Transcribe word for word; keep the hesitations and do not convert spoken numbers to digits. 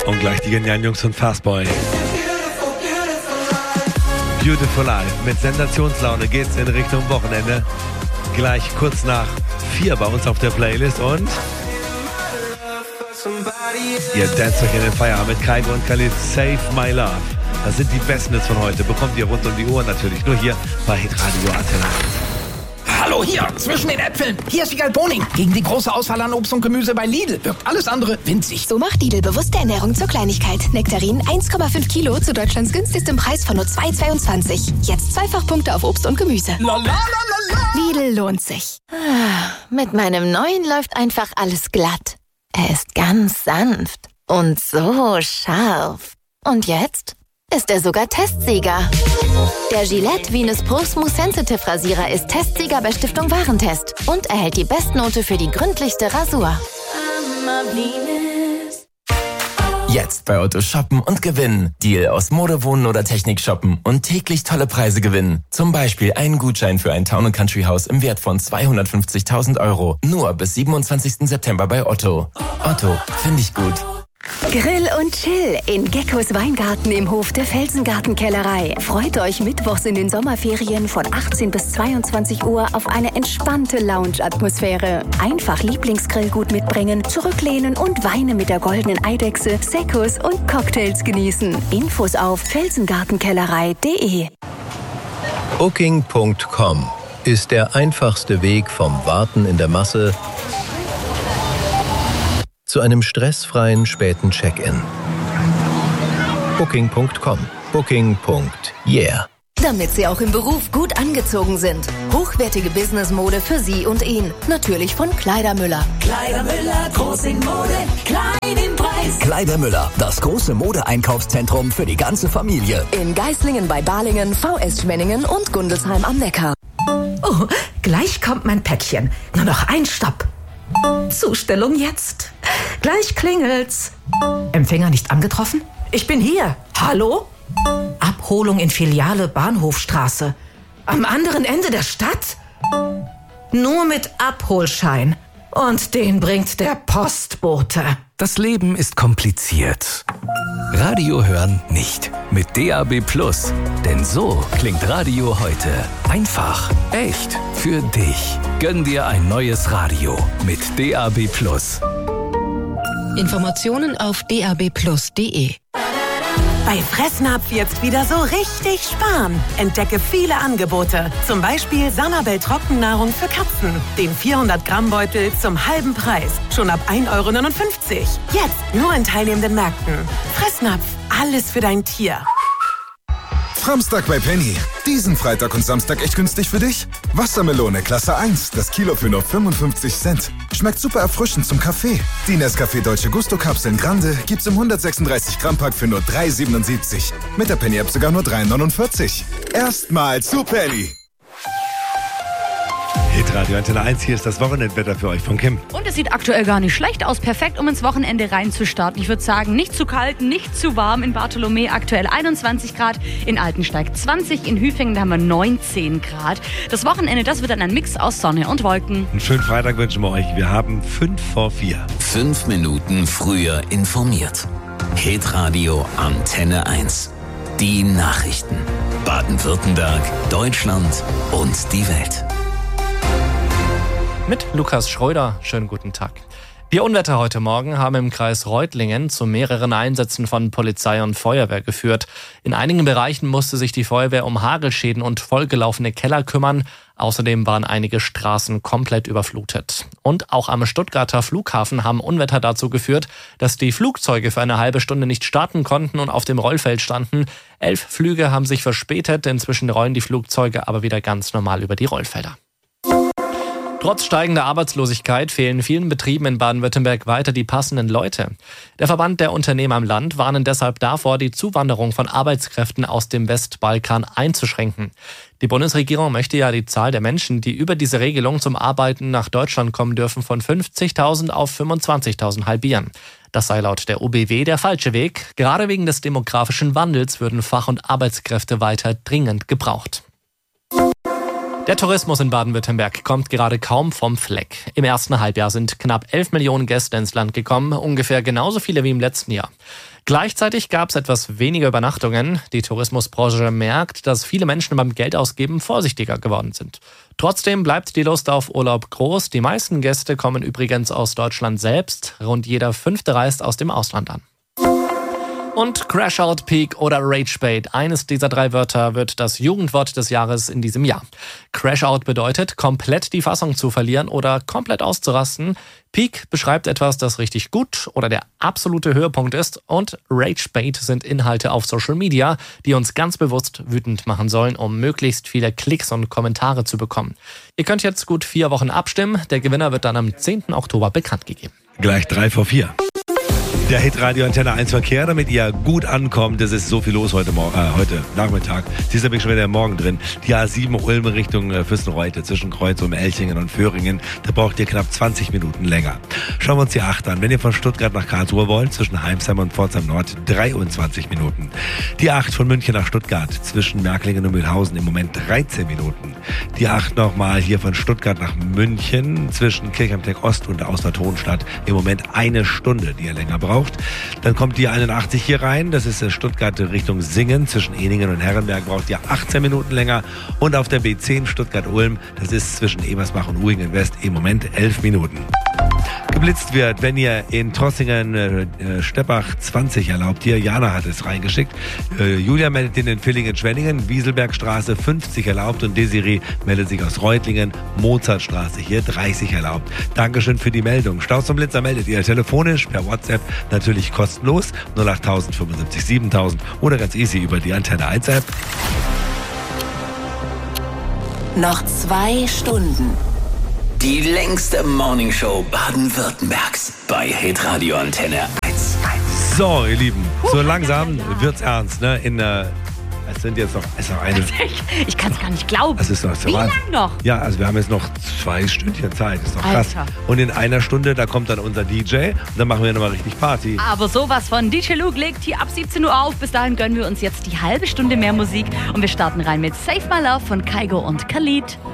Und gleich die genialen Jungs von Fastboy. Beautiful Life. Mit Sensationslaune geht's in Richtung Wochenende. Gleich kurz nach vier bei uns auf der Playlist und ihr danst euch in den Feierabend mit Kaigo und Khalid. Save My Love. Das sind die besten Hits von heute. Bekommt ihr rund um die Uhr natürlich nur hier bei Hitradio Antenne. Hallo hier, zwischen den Äpfeln. Hier ist Igal Boning. Gegen die große Auswahl an Obst und Gemüse bei Lidl wirkt alles andere winzig. So macht Lidl bewusste Ernährung zur Kleinigkeit. Nektarin eins Komma fünf Kilo zu Deutschlands günstigstem Preis von nur zwei Komma zweiundzwanzig. Jetzt Zweifachpunkte auf Obst und Gemüse. La, la, la, la, la. Lidl lohnt sich. Mit meinem neuen läuft einfach alles glatt. Er ist ganz sanft und so scharf. Und jetzt ist er sogar Testsieger. Der Gillette Venus Pro Smooth Sensitive Rasierer ist Testsieger bei Stiftung Warentest und erhält die Bestnote für die gründlichste Rasur. Jetzt bei Otto shoppen und gewinnen. Deal aus Mode, Wohnen oder Technik shoppen und täglich tolle Preise gewinnen. Zum Beispiel einen Gutschein für ein Town- und Country-Haus im Wert von zweihundertfünfzigtausend Euro. Nur bis siebenundzwanzigsten September bei Otto. Otto, finde ich gut. Grill und Chill in Geckos Weingarten im Hof der Felsengartenkellerei. Freut euch mittwochs in den Sommerferien von achtzehn bis zweiundzwanzig Uhr auf eine entspannte Lounge-Atmosphäre. Einfach Lieblingsgrillgut mitbringen, zurücklehnen und Weine mit der goldenen Eidechse, Seccos und Cocktails genießen. Infos auf felsengartenkellerei punkt de. Booking Punkt com ist der einfachste Weg vom Warten in der Masse zu einem stressfreien späten Check-in. Booking Punkt com. Booking. Yeah. Damit Sie auch im Beruf gut angezogen sind. Hochwertige Businessmode für Sie und ihn. Natürlich von Kleidermüller. Kleidermüller, groß in Mode, klein im Preis. Kleidermüller, das große Modeeinkaufszentrum für die ganze Familie. In Geislingen bei Balingen, V S Schwenningen und Gundelsheim am Neckar. Oh, gleich kommt mein Päckchen. Nur noch ein Stopp. Zustellung jetzt. Gleich klingelt's. Empfänger nicht angetroffen? Ich bin hier. Hallo? Abholung in Filiale Bahnhofstraße. Am anderen Ende der Stadt? Nur mit Abholschein. Und den bringt der Postbote. Das Leben ist kompliziert. Radio hören nicht. Mit D A B Plus. Denn so klingt Radio heute. Einfach, echt, für dich. Gönn dir ein neues Radio mit D A B Plus. Informationen auf d a b plus punkt de. Bei Fressnapf jetzt wieder so richtig sparen. Entdecke viele Angebote. Zum Beispiel Sanabel Trockennahrung für Katzen. Den vierhundert Gramm Beutel zum halben Preis. Schon ab ein Euro neunundfünfzig. Jetzt nur in teilnehmenden Märkten. Fressnapf, alles für dein Tier. Samstag bei Penny. Diesen Freitag und Samstag echt günstig für dich? Wassermelone Klasse eins, das Kilo für nur fünfundfünfzig Cent. Schmeckt super erfrischend zum Kaffee. Die Nescafé Dolce Gusto Kapseln Grande gibt's im hundertsechsunddreißig Gramm Pack für nur drei Euro siebenundsiebzig. Mit der Penny App sogar nur drei Euro neunundvierzig. Erstmal zu Penny. Hitradio Antenne eins, hier ist das Wochenendwetter für euch von Kim. Und es sieht aktuell gar nicht schlecht aus. Perfekt, um ins Wochenende reinzustarten. Ich würde sagen, nicht zu kalt, nicht zu warm. In Bartholomä aktuell einundzwanzig Grad, in Altensteig zwanzig, in Hüfingen haben wir neunzehn Grad. Das Wochenende, das wird dann ein Mix aus Sonne und Wolken. Einen schönen Freitag wünschen wir euch. Wir haben fünf vor vier. Fünf Minuten früher informiert. Hitradio Antenne eins. Die Nachrichten. Baden-Württemberg, Deutschland und die Welt. Mit Lukas Schröder, schönen guten Tag. Vier Unwetter heute Morgen haben im Kreis Reutlingen zu mehreren Einsätzen von Polizei und Feuerwehr geführt. In einigen Bereichen musste sich die Feuerwehr um Hagelschäden und vollgelaufene Keller kümmern. Außerdem waren einige Straßen komplett überflutet. Und auch am Stuttgarter Flughafen haben Unwetter dazu geführt, dass die Flugzeuge für eine halbe Stunde nicht starten konnten und auf dem Rollfeld standen. Elf Flüge haben sich verspätet, inzwischen rollen die Flugzeuge aber wieder ganz normal über die Rollfelder. Trotz steigender Arbeitslosigkeit fehlen vielen Betrieben in Baden-Württemberg weiter die passenden Leute. Der Verband der Unternehmer im Land warnen deshalb davor, die Zuwanderung von Arbeitskräften aus dem Westbalkan einzuschränken. Die Bundesregierung möchte ja die Zahl der Menschen, die über diese Regelung zum Arbeiten nach Deutschland kommen dürfen, von fünfzigtausend auf fünfundzwanzigtausend halbieren. Das sei laut der O B W der falsche Weg. Gerade wegen des demografischen Wandels würden Fach- und Arbeitskräfte weiter dringend gebraucht. Der Tourismus in Baden-Württemberg kommt gerade kaum vom Fleck. Im ersten Halbjahr sind knapp elf Millionen Gäste ins Land gekommen, ungefähr genauso viele wie im letzten Jahr. Gleichzeitig gab es etwas weniger Übernachtungen. Die Tourismusbranche merkt, dass viele Menschen beim Geldausgeben vorsichtiger geworden sind. Trotzdem bleibt die Lust auf Urlaub groß. Die meisten Gäste kommen übrigens aus Deutschland selbst. Rund jeder Fünfte reist aus dem Ausland an. Und Crashout, Peak oder Ragebait. Eines dieser drei Wörter wird das Jugendwort des Jahres in diesem Jahr. Crashout bedeutet, komplett die Fassung zu verlieren oder komplett auszurasten. Peak beschreibt etwas, das richtig gut oder der absolute Höhepunkt ist. Und Ragebait sind Inhalte auf Social Media, die uns ganz bewusst wütend machen sollen, um möglichst viele Klicks und Kommentare zu bekommen. Ihr könnt jetzt gut vier Wochen abstimmen. Der Gewinner wird dann am zehnten Oktober bekannt gegeben. Gleich drei vor vier. Der Hitradio Antenne eins Verkehr, damit ihr gut ankommt. Es ist so viel los heute, Morgen, äh, heute Nachmittag. Siehst du, bin ich schon wieder Morgen drin. Die A sieben Ulm Richtung äh, Fürstenreute zwischen Kreuzum, Elchingen und Föhringen. Da braucht ihr knapp zwanzig Minuten länger. Schauen wir uns die acht an. Wenn ihr von Stuttgart nach Karlsruhe wollt, zwischen Heimsheim und Pforzheim Nord, dreiundzwanzig Minuten. Die acht von München nach Stuttgart zwischen Märklingen und Mühlhausen im Moment dreizehn Minuten. Die acht nochmal hier von Stuttgart nach München zwischen Kirchheim-Tech Ost und Ausner-Tonstadt im Moment eine Stunde, die ihr länger braucht. Dann kommt die einundachtzig hier rein, das ist Stuttgart Richtung Singen, zwischen Eningen und Herrenberg braucht ihr achtzehn Minuten länger und auf der B zehn Stuttgart-Ulm, das ist zwischen Ebersbach und Uhingen West im Moment elf Minuten. Geblitzt wird, wenn ihr in Trossingen äh, Steppach zwanzig erlaubt. Hier, Jana hat es reingeschickt. Äh, Julia meldet in den Villingen-Schwenningen, Wieselbergstraße fünfzig erlaubt und Desiree meldet sich aus Reutlingen, Mozartstraße hier dreißig erlaubt. Dankeschön für die Meldung. Staus zum Blitzer meldet ihr telefonisch, per WhatsApp, natürlich kostenlos, null acht null null fünfundsiebzig siebentausend oder ganz easy über die Antenne eins App. Noch zwei Stunden. Die längste Morningshow Baden-Württembergs bei Hitradio Antenne eins. So, ihr Lieben, so langsam wird's ernst, ne? In äh, es sind jetzt noch, es ist noch eine. Ich, ich kann es gar nicht glauben. Es ist noch, Wie lang noch? Ja, also wir haben jetzt noch zwei Stündchen Zeit. Das ist noch krass. Alter. Und in einer Stunde, da kommt dann unser D J und dann machen wir nochmal richtig Party. Aber sowas von. D J Luke legt hier ab siebzehn Uhr auf. Bis dahin gönnen wir uns jetzt die halbe Stunde mehr Musik und wir starten rein mit Save My Love von Kygo und Khalid.